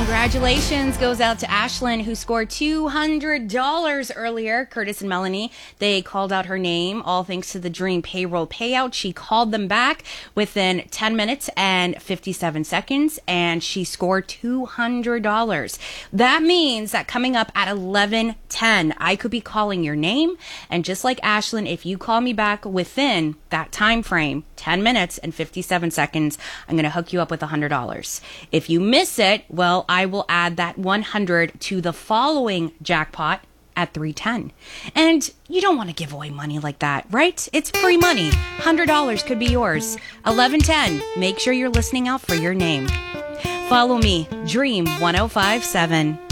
Congratulations goes out to Ashlyn, who scored $200 earlier. Curtis and Melanie, they called out her name, all thanks to the Dream payroll payout. She called them back within 10 minutes and 57 seconds, and she scored $200. That means that coming up at 11:10, I could be calling your name, and just like Ashlyn, if you call me back within that time frame, 10 minutes and 57 seconds, I'm going to hook you up with $100. If you miss it, well, I will add that 100 to the following jackpot at 310. And you don't want to give away money like that, right? It's free money. $100 could be yours. 11:10. Make sure you're listening out for your name. Follow me, Dream 1057.